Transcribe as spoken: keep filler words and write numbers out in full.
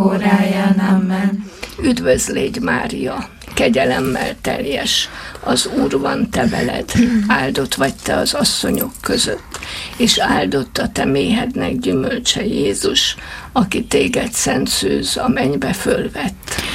óráján. Amen. Üdvözl légy, Mária, kegyelemmel teljes, az Úr van te veled, áldott vagy te az asszonyok között, és áldott a te méhednek gyümölcse Jézus, aki téged szent szűz a mennybe fölvett.